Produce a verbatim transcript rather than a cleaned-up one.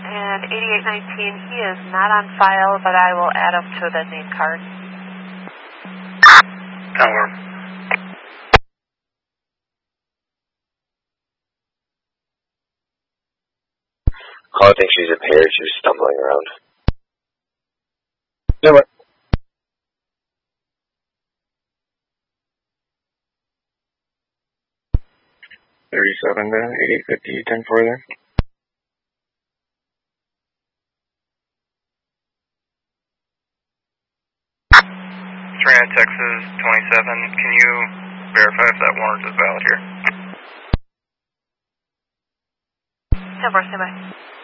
And eighty-eight nineteen, he is not on file, but I will add him to the name card. Confirm. Call thinks she's impaired. She was stumbling around. Do it. thirty-seven to eighty fifty, ten four there. Strand, Texas, twenty-seven. Can you verify if that warrant is valid here? ten four, stand by.